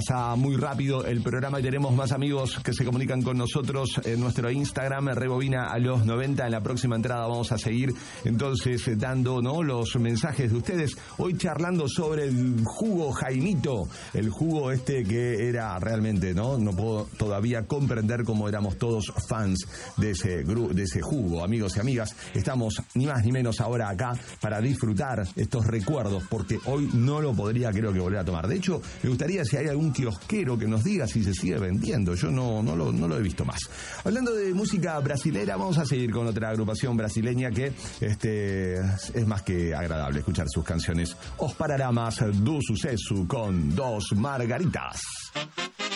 pasa muy rápido el programa y tenemos más amigos que se comunican con nosotros en nuestro Instagram, Rebobina a los 90. En la próxima entrada vamos a seguir entonces dando, ¿no?, los mensajes de ustedes. Hoy charlando sobre el jugo Jaimito, el jugo que era realmente, ¿no? No puedo todavía comprender cómo éramos todos fans de ese jugo, amigos y amigas. Estamos ni más ni menos ahora acá para disfrutar estos recuerdos, porque hoy no lo podría, creo que, volver a tomar. De hecho, me gustaría si hay algún kiosquero que nos diga si se sigue vendiendo. Yo no lo he visto más. Hablando de música brasilera, vamos a seguir con otra agrupación brasileña que es más que agradable escuchar sus canciones. Os Paralamas do Sucesso con Dos Margaritas.